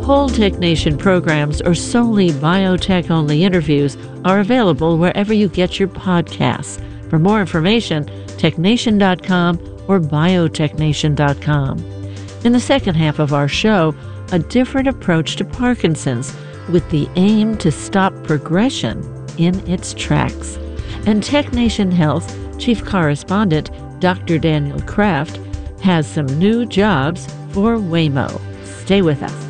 Whole Tech Nation programs or solely biotech-only interviews are available wherever you get your podcasts. For more information, technation.com or biotechnation.com. In the second half of our show, a different approach to Parkinson's with the aim to stop progression in its tracks. And Tech Nation Health Chief Correspondent Dr. Daniel Kraft has some new jobs for Waymo. Stay with us.